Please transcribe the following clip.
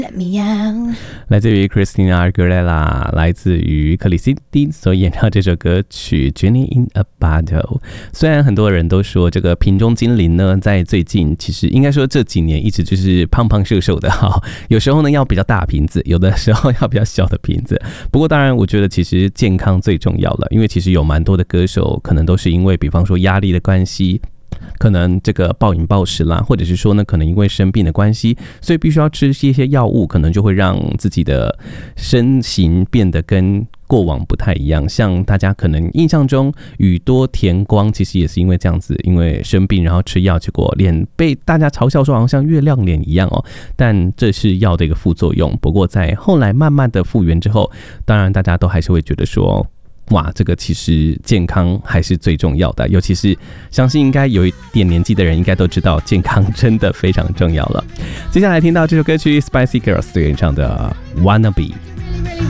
Let me out。 来自于 Christina Aguilera， 来自于克里斯汀所演唱这首歌曲 Genie in a Bottle。 虽然很多人都说这个瓶中精灵呢，在最近其实应该说这几年一直就是胖胖瘦瘦的哈，有时候呢要比较大瓶子，有的时候要比较小的瓶子。不过当然我觉得其实健康最重要了，因为其实有蛮多的歌手可能都是因为比方说压力的关系，可能这个暴饮暴食啦，或者是说呢，可能因为生病的关系，所以必须要吃一些药物，可能就会让自己的身形变得跟过往不太一样。像大家可能印象中宇多田光其实也是因为这样子，因为生病然后吃药，结果脸被大家嘲笑说好像像月亮脸一样哦，但这是药的一个副作用。不过在后来慢慢的复原之后，当然大家都还是会觉得说，哇，这个其实健康还是最重要的，尤其是相信应该有一点年纪的人应该都知道，健康真的非常重要了。接下来听到这首歌曲 Spicy Girls 演唱的 Wanna Be。